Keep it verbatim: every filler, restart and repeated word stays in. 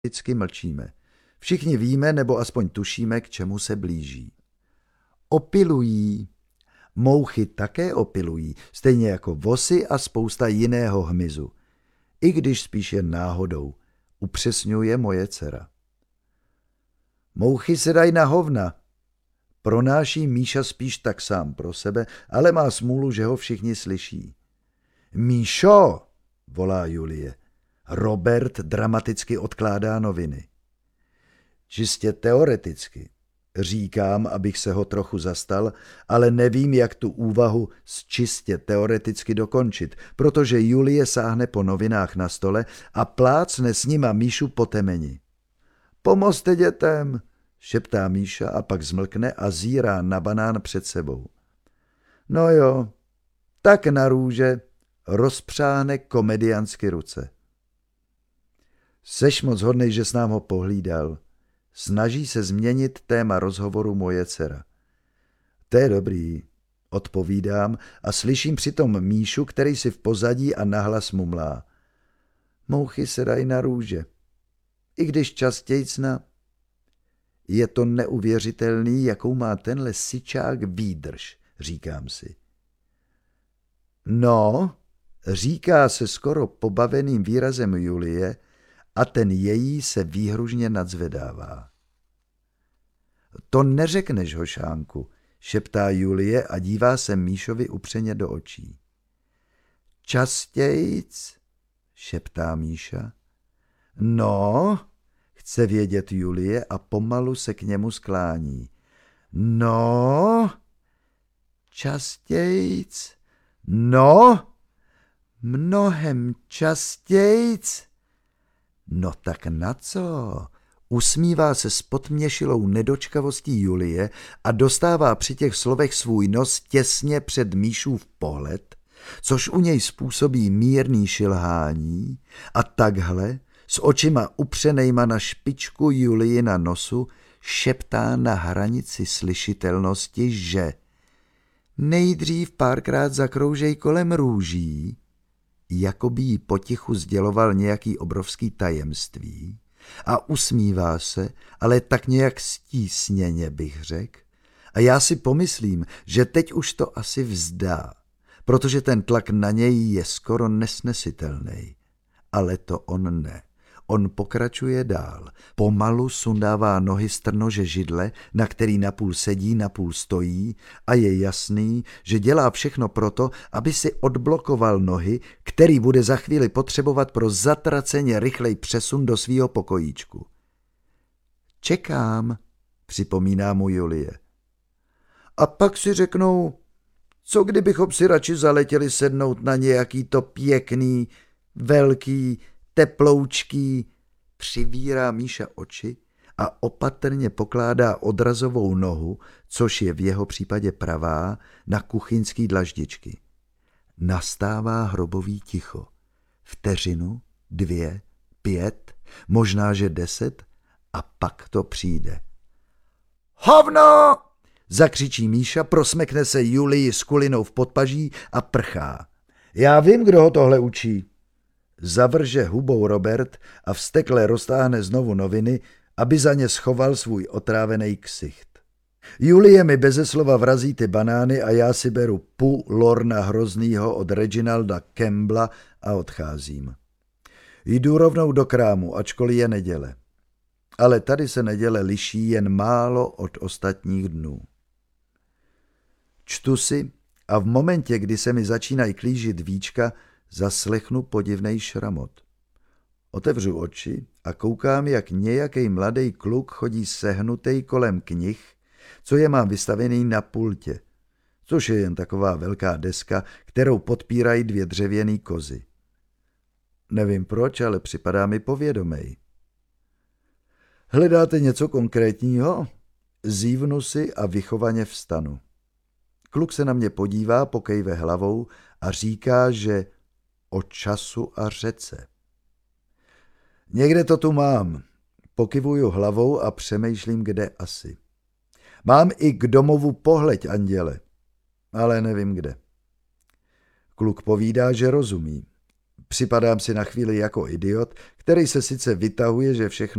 Vždycky mlčíme. Všichni víme, nebo aspoň tušíme, k čemu se blíží. Opilují. Mouchy také opilují, stejně jako vosy a spousta jiného hmyzu. I když spíš jen náhodou, upřesňuje moje dcera. Mouchy se dají na hovna. Pronáší Míša spíš tak sám pro sebe, ale má smůlu, že ho všichni slyší. Míšo, volá Julie. Robert dramaticky odkládá noviny. Čistě teoreticky. Říkám, abych se ho trochu zastal, ale nevím, jak tu úvahu z čistě teoreticky dokončit, protože Julie sáhne po novinách na stole a plácne s nima Míšu po temeni. Pomozte dětem, šeptá Míša a pak zmlkne a zírá na banán před sebou. No jo, tak na růže, rozpřáhne komediansky ruce. Seš moc hodnej, že s nám ho pohlídal. Snaží se změnit téma rozhovoru moje dcera. To je dobrý, odpovídám a slyším přitom Míšu, který si v pozadí a nahlas mumlá. Mouchy se dají na růže. I když častějc na... Je to neuvěřitelný, jakou má tenhle syčák výdrž, říkám si. No, říká se skoro pobaveným výrazem Julie, a ten její se výhružně nadzvedává. To neřekneš, hošánku, šeptá Julie a dívá se Míšovi upřeně do očí. Častějc, šeptá Míša. No, chce vědět Julie a pomalu se k němu sklání. No, častějc, no, mnohem častějc. No tak na co? Usmívá se s podměšilou nedočkavostí Julie a dostává při těch slovech svůj nos těsně před Míšův pohled, což u něj způsobí mírný šilhání a takhle s očima upřenejma na špičku Julii na nosu šeptá na hranici slyšitelnosti, že nejdřív párkrát zakroužej kolem růží, jako by jí potichu sděloval nějaký obrovský tajemství a usmívá se, ale tak nějak stísněně bych řekl. A já si pomyslím, že teď už to asi vzdá, protože ten tlak na něj je skoro nesnesitelný. Ale to on ne. On pokračuje dál. Pomalu sundává nohy z trnože židle, na který napůl sedí, napůl stojí a je jasný, že dělá všechno proto, aby si odblokoval nohy, který bude za chvíli potřebovat pro zatraceně rychlej přesun do svýho pokojíčku. Čekám, připomíná mu Julie. A pak si řeknou, co kdybychom si radši zaletěli sednout na nějaký to pěkný, velký, teploučký, přivírá Míša oči a opatrně pokládá odrazovou nohu, což je v jeho případě pravá, na kuchyňský dlaždičky. Nastává hrobový ticho. Vteřinu, dvě, pět, možná že deset a pak to přijde. Hovno! Zakřičí Míša, prosmekne se Julii s kulinou v podpaží a prchá. Já vím, kdo ho tohle učí. Zavrže hubou Robert a vztekle roztáhne znovu noviny, aby za ně schoval svůj otrávený ksicht. Julie mi beze slova vrazí ty banány a já si beru pu Lorna Hroznýho od Reginalda Campbella a odcházím. Jdu rovnou do krámu, ačkoliv je neděle. Ale tady se neděle liší jen málo od ostatních dnů. Čtu si a v momentě, kdy se mi začínají klížit víčka, zaslechnu podivnej šramot. Otevřu oči a koukám, jak nějaký mladý kluk chodí sehnutej kolem knih, co je mám vystavený na pultě, což je jen taková velká deska, kterou podpírají dvě dřevěný kozy. Nevím proč, ale připadá mi povědomej. Hledáte něco konkrétního? Zívnu si a vychovaně vstanu. Kluk se na mě podívá, pokejve hlavou a říká, že o času a řece. Někde to tu mám. Pokyvuju hlavou a přemýšlím, kde asi. Mám i k domovu pohleď, anděle, ale nevím kde. Kluk povídá, že rozumí. Připadám si na chvíli jako idiot, který se sice vytahuje, že všechno